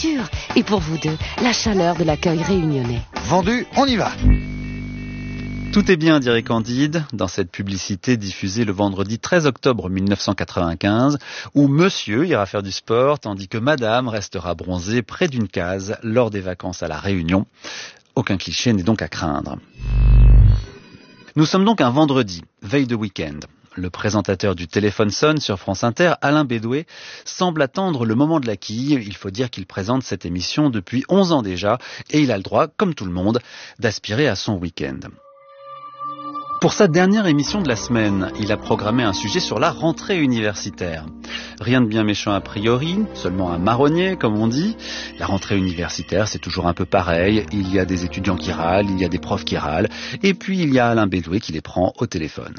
nourriture. Et pour vous deux, la chaleur de l'accueil réunionnais. Vendu, on y va. Tout est bien, dirait Candide, dans cette publicité diffusée le vendredi 13 octobre 1995, où monsieur ira faire du sport, tandis que madame restera bronzée près d'une case lors des vacances à La Réunion. Aucun cliché n'est donc à craindre. Nous sommes donc un vendredi, veille de week-end. Le présentateur du téléphone sonne sur France Inter, Alain Bédoué, semble attendre le moment de la quille. Il faut dire qu'il présente cette émission depuis 11 ans déjà, et il a le droit, comme tout le monde, d'aspirer à son week-end. Pour sa dernière émission de la semaine, il a programmé un sujet sur la rentrée universitaire. Rien de bien méchant a priori, seulement un marronnier, comme on dit. La rentrée universitaire, c'est toujours un peu pareil. Il y a des étudiants qui râlent, il y a des profs qui râlent, et puis il y a Alain Bédoué qui les prend au téléphone.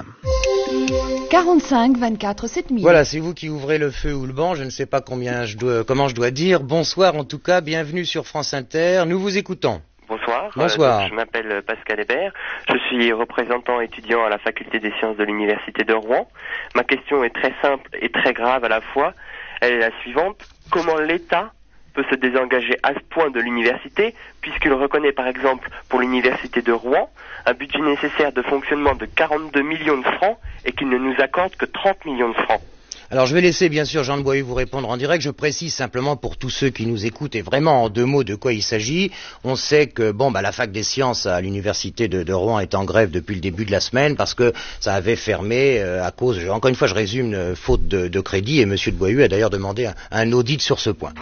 45 24 7000. Voilà, c'est vous qui ouvrez le feu ou le banc, je ne sais pas comment je dois dire. Bonsoir en tout cas, bienvenue sur France Inter, nous vous écoutons. Bonsoir. Bonsoir. Je m'appelle Pascal Hébert. Je suis représentant étudiant à la faculté des sciences de l'université de Rouen. Ma question est très simple et très grave à la fois. Elle est la suivante. Comment l'État peut se désengager à ce point de l'université, puisqu'il reconnaît par exemple pour l'université de Rouen un budget nécessaire de fonctionnement de 42 millions de francs et qu'il ne nous accorde que 30 millions de francs? Alors je vais laisser bien sûr Jean de Boileau vous répondre en direct. Je précise simplement pour tous ceux qui nous écoutent et vraiment en deux mots de quoi il s'agit. On sait que la fac des sciences à l'université de Rouen est en grève depuis le début de la semaine parce que ça avait fermé à cause, encore une fois je résume, faute de crédit, et monsieur de Boileau a d'ailleurs demandé un audit sur ce point.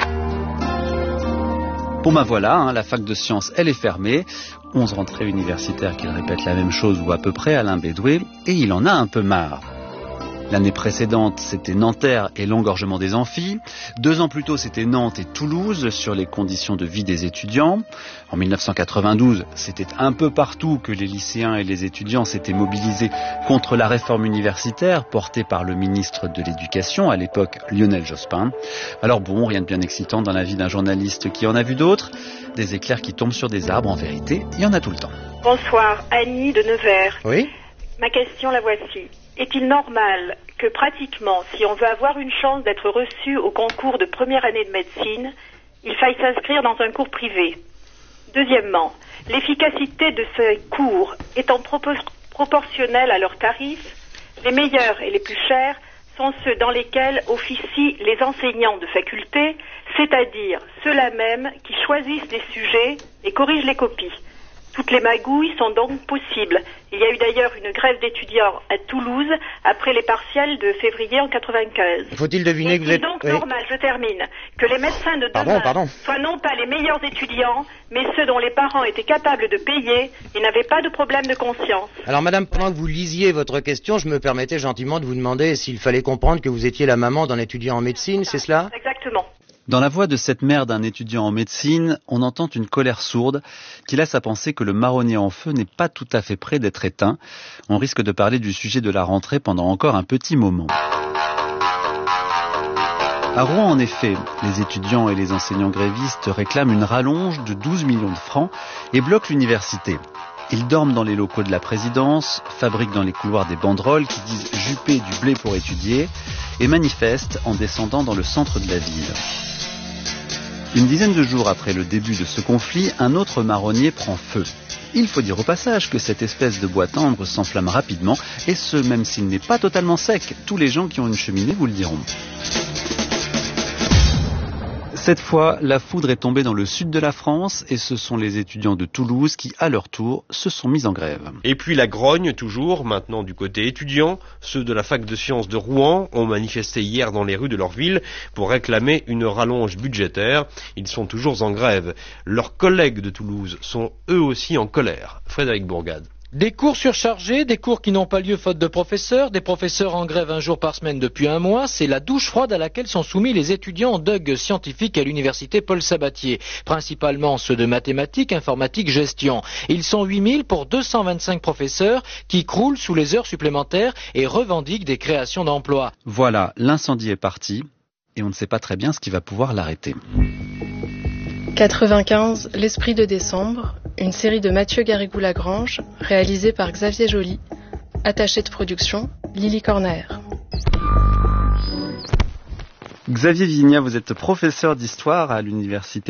Bon ben voilà, la fac de sciences, elle est fermée. 11 rentrées universitaires qui répètent la même chose ou à peu près, Alain Bédoué, et il en a un peu marre. L'année précédente, c'était Nanterre et l'engorgement des amphis. 2 ans plus tôt, c'était Nantes et Toulouse sur les conditions de vie des étudiants. En 1992, c'était un peu partout que les lycéens et les étudiants s'étaient mobilisés contre la réforme universitaire portée par le ministre de l'Éducation, à l'époque Lionel Jospin. Alors bon, rien de bien excitant dans la vie d'un journaliste qui en a vu d'autres. Des éclairs qui tombent sur des arbres, en vérité, il y en a tout le temps. Bonsoir, Annie de Nevers. Oui. Ma question, la voici. Est-il normal que pratiquement, si on veut avoir une chance d'être reçu au concours de première année de médecine, il faille s'inscrire dans un cours privé? Deuxièmement, l'efficacité de ces cours étant proportionnelle à leurs tarifs, les meilleurs et les plus chers sont ceux dans lesquels officient les enseignants de faculté, c'est-à-dire ceux-là même qui choisissent les sujets et corrigent les copies. Toutes les magouilles sont donc possibles. Il y a eu d'ailleurs une grève d'étudiants à Toulouse après les partiels de février en 95. Faut-il deviner que vous êtes... donc normal, je termine, que les médecins de demain soient non pas les meilleurs étudiants, mais ceux dont les parents étaient capables de payer et n'avaient pas de problème de conscience. Alors madame, pendant que vous lisiez votre question, je me permettais gentiment de vous demander s'il fallait comprendre que vous étiez la maman d'un étudiant en médecine, c'est cela? Exactement. Dans la voix de cette mère d'un étudiant en médecine, on entend une colère sourde qui laisse à penser que le marronnier en feu n'est pas tout à fait près d'être éteint. On risque de parler du sujet de la rentrée pendant encore un petit moment. À Rouen, en effet, les étudiants et les enseignants grévistes réclament une rallonge de 12 millions de francs et bloquent l'université. Ils dorment dans les locaux de la présidence, fabriquent dans les couloirs des banderoles qui disent « juper du blé pour étudier » et manifestent en descendant dans le centre de la ville. Une dizaine de jours après le début de ce conflit, un autre marronnier prend feu. Il faut dire au passage que cette espèce de bois tendre s'enflamme rapidement, et ce, même s'il n'est pas totalement sec. Tous les gens qui ont une cheminée vous le diront. Cette fois, la foudre est tombée dans le sud de la France et ce sont les étudiants de Toulouse qui, à leur tour, se sont mis en grève. Et puis la grogne, toujours, maintenant du côté étudiant. Ceux de la fac de sciences de Rouen ont manifesté hier dans les rues de leur ville pour réclamer une rallonge budgétaire. Ils sont toujours en grève. Leurs collègues de Toulouse sont eux aussi en colère. Frédéric Bourgade. Des cours surchargés, des cours qui n'ont pas lieu faute de professeurs, des professeurs en grève 1 jour par semaine depuis 1 mois, c'est la douche froide à laquelle sont soumis les étudiants en DUG scientifique à l'université Paul Sabatier, principalement ceux de mathématiques, informatique, gestion. Ils sont 8000 pour 225 professeurs qui croulent sous les heures supplémentaires et revendiquent des créations d'emplois. Voilà, l'incendie est parti et on ne sait pas très bien ce qui va pouvoir l'arrêter. 95, L'Esprit de décembre, une série de Mathieu Garrigou-Lagrange, réalisée par Xavier Joly, attaché de production, Lily Corner. Xavier Vignat, vous êtes professeur d'histoire à l'université